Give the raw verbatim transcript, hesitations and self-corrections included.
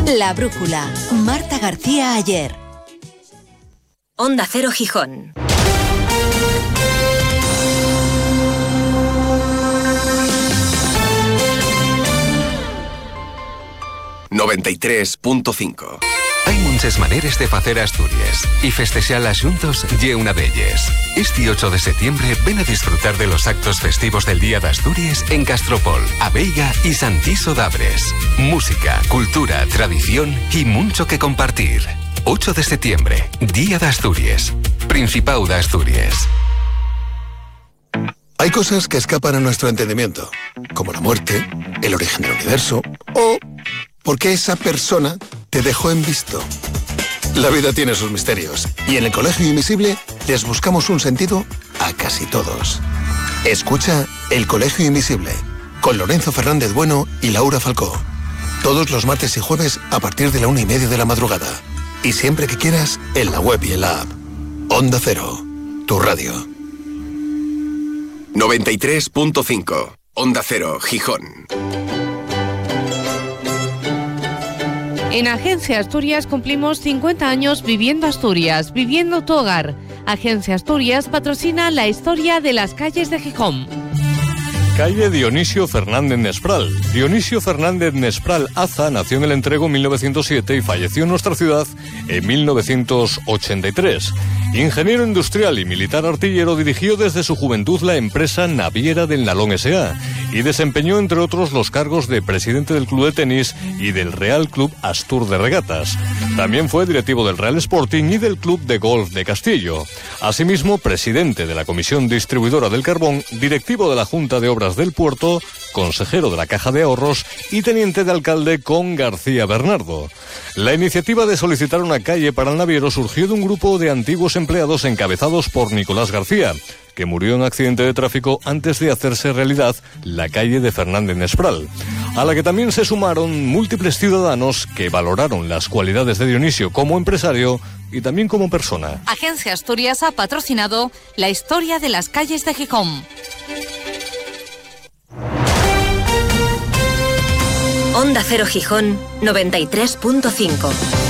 La Brújula. Marta García Ayer. Onda Cero Gijón. noventa y tres punto cinco. Hay muchas maneras de hacer Asturias y festejarlas juntos y una de ellas. Este ocho de septiembre ven a disfrutar de los actos festivos del Día de Asturias en Castropol, Abeiga y Santiso d'Abres. Música, cultura, tradición y mucho que compartir. ocho de septiembre, Día de Asturias. Principado de Asturias. Hay cosas que escapan a nuestro entendimiento, como la muerte, el origen del universo o porque esa persona te dejó en visto. La vida tiene sus misterios y en el Colegio Invisible les buscamos un sentido a casi todos. Escucha El Colegio Invisible con Lorenzo Fernández Bueno y Laura Falcó. Todos los martes y jueves a partir de la una y media de la madrugada. Y siempre que quieras en la web y en la app. Onda Cero, tu radio. noventa y tres punto cinco. Onda Cero, Gijón. En Agencia Asturias cumplimos cincuenta años viviendo Asturias, viviendo tu hogar. Agencia Asturias patrocina la historia de las calles de Gijón. Calle Dionisio Fernández Nespral. Dionisio Fernández Nespral Aza nació en el Entrego en mil novecientos siete y falleció en nuestra ciudad en mil novecientos ochenta y tres. Ingeniero industrial y militar artillero, dirigió desde su juventud la empresa Naviera del Nalón S A y desempeñó, entre otros, los cargos de presidente del Club de Tenis y del Real Club Astur de Regatas. También fue directivo del Real Sporting y del Club de Golf de Castillo. Asimismo, presidente de la Comisión Distribuidora del Carbón, directivo de la Junta de Obras del Puerto, consejero de la Caja de Ahorros y teniente de alcalde con García Bernardo. La iniciativa de solicitar una calle para el naviero surgió de un grupo de antiguos empleados encabezados por Nicolás García, que murió en accidente de tráfico antes de hacerse realidad la calle de Fernández Nespral, a la que también se sumaron múltiples ciudadanos que valoraron las cualidades de Dionisio como empresario y también como persona. Agencia Asturias ha patrocinado la historia de las calles de Gijón. Onda Cero Gijón, noventa y tres punto cinco.